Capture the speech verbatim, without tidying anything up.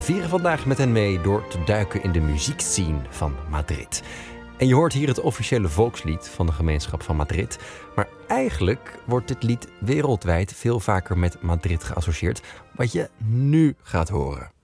Vieren vandaag met hen mee door te duiken in de muziekscene van Madrid. En je hoort hier het officiële volkslied van de gemeenschap van Madrid. Maar eigenlijk wordt dit lied wereldwijd veel vaker met Madrid geassocieerd, wat je nu gaat horen.